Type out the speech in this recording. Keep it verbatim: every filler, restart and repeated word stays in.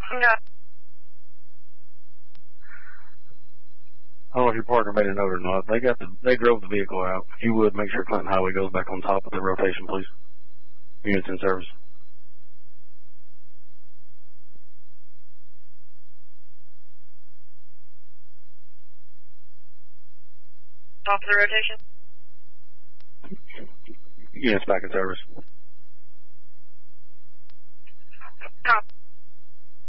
Yeah. I don't know if your partner made a note or not. They got the, they drove the vehicle out. If you would, make sure Clinton Highway goes back on top of the rotation, please. Units in service. Top of the rotation. Units back in service. Top.